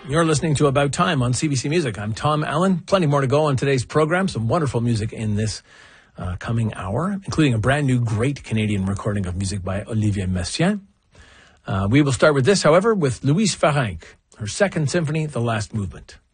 You're listening to About Time on CBC Music. I'm Tom Allen. Plenty more to go on today's program. Some wonderful music in this coming hour, including a brand new great Canadian recording of music by Olivier Messiaen. We will start with this, however, with Louise Farenc, her second symphony, The Last Movement.